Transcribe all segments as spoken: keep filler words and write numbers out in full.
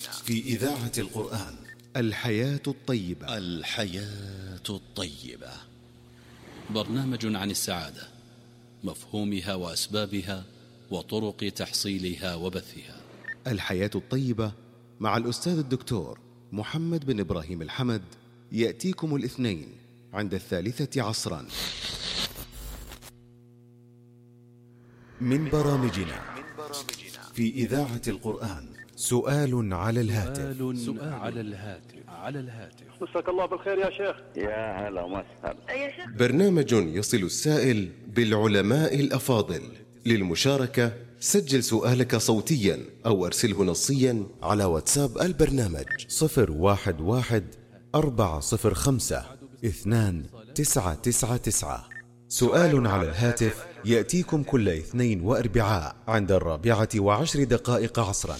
في إذاعة القرآن. الحياة الطيبة. الحياة الطيبة برنامج عن السعادة، مفهومها وأسبابها وطرق تحصيلها وبثها. الحياة الطيبة مع الأستاذ الدكتور محمد بن إبراهيم الحمد يأتيكم الاثنين عند الثالثة عصرا. من برامجنا في إذاعة القرآن سؤال على الهاتف. سؤال على الهاتف على الهاتف مساك الله بالخير يا شيخ. يا هلا وسهلا يا شيخ. برنامج يصل السائل بالعلماء الأفاضل. للمشاركة سجل سؤالك صوتيا أو أرسله نصيا على واتساب البرنامج صفر واحد واحد أربعة صفر خمسة اثنان تسعة تسعة تسعة. سؤال على الهاتف يأتيكم كل اثنين وأربعاء عند الرابعة وعشر دقائق عصرا.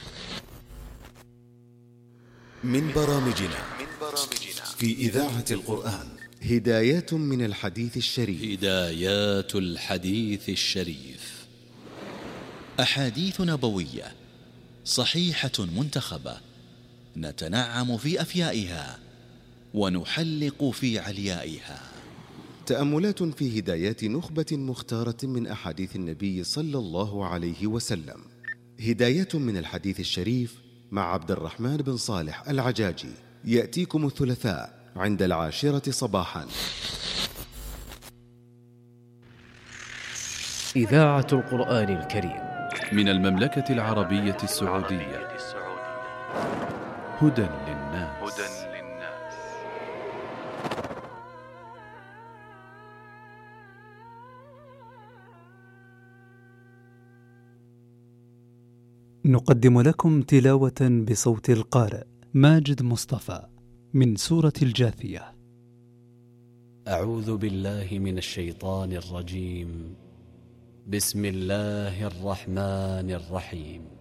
من برامجنا في إذاعة القرآن هدايات من الحديث الشريف. هدايات الحديث الشريف، أحاديث نبوية صحيحة منتخبة نتنعم في أفيائها ونحلق في عليائها. تأملات في هدايات نخبة مختارة من أحاديث النبي صلى الله عليه وسلم. هدايات من الحديث الشريف مع عبد الرحمن بن صالح العجاجي يأتيكم الثلاثاء عند العاشرة صباحا. إذاعة القرآن الكريم من المملكة العربية السعودية. هدى للناس. نقدم لكم تلاوة بصوت القارئ ماجد مصطفى من سورة الجاثية. أعوذ بالله من الشيطان الرجيم. بسم الله الرحمن الرحيم.